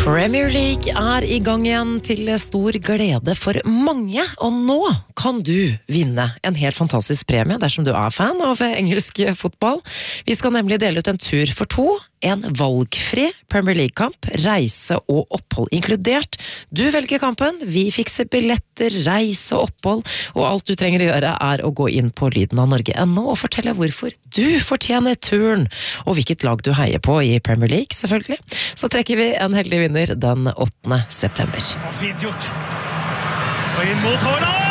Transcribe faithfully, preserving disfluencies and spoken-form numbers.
Premier League er i gang igjen til stor glede for mange, og nå kan du vinne en helt fantastisk premie dersom du er fan av engelsk fotball. Vi skal nemlig dele ut en tur for to, en valgfri Premier League-kamp, reise og opphold inkludert. Du velger kampen, vi fikser billetter, reise og opphold, og alt du trenger å gjøre er å gå inn på lyden av Norge punkt no og fortelle hvorfor du fortjener turen, og hvilket lag du heier på i Premier League, selvfølgelig. Så trekker vi en heldig vinner den åttende september. Fint gjort. Og inn mot Haaland!